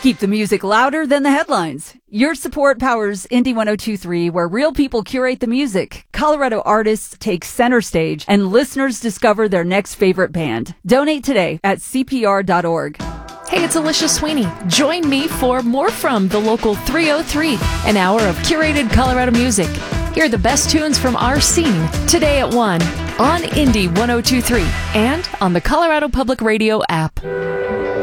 Keep the music louder than the headlines. Your support powers Indie 1023, where real people curate the music, Colorado artists take center stage, and listeners discover their next favorite band. Donate today at CPR.org. Hey, it's Alicia Sweeney. Join me for more from the local 303, an hour of curated Colorado music. Hear the best tunes from our scene today at 1 on Indie 1023 and on the Colorado Public Radio app.